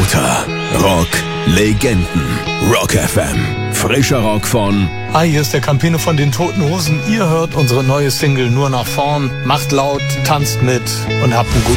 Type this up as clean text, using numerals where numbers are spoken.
Unter Rock-Legenden. Rock FM. Frischer Rock von... Hi, hier ist der Campino von den Toten Hosen. Ihr hört unsere neue Single Nur nach vorn. Macht laut, tanzt mit und habt einen guten